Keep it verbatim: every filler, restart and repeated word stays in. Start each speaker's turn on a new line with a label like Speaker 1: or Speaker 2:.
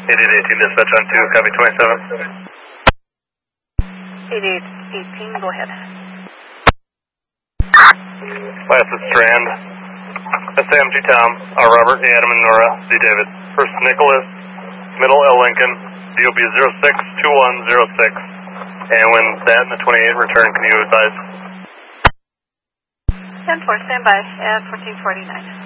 Speaker 1: eighty-eight eighteen dispatch on two, copy twenty-seven.
Speaker 2: eighty-eight eighteen, go ahead.
Speaker 1: Last is Strand. S A M G Tom, R Robert, A Adam and Nora, D David. First Nicholas, middle L Lincoln, D O B zero six two one zero six. And when that and the twenty-eight return, can you advise?
Speaker 2: ten four, stand by at fourteen forty-nine.